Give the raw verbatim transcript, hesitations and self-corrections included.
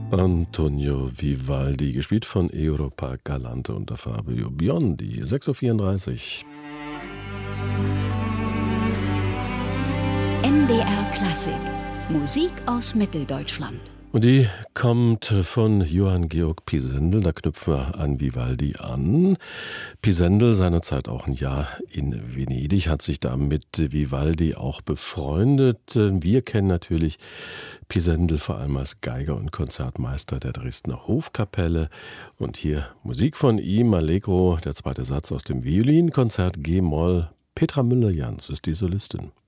Antonio Vivaldi, gespielt von Europa Galante unter Fabio Biondi, sechs Uhr vierunddreißig. M D R Klassik, Musik aus Mitteldeutschland. Und die kommt von Johann Georg Pisendel, da knüpfen wir an Vivaldi an. Pisendel, seinerzeit auch ein Jahr in Venedig, hat sich da mit Vivaldi auch befreundet. Wir kennen natürlich Pisendel vor allem als Geiger und Konzertmeister der Dresdner Hofkapelle. Und hier Musik von ihm, Allegro, der zweite Satz aus dem Violinkonzert G-Moll. Petra Müller-Jans ist die Solistin.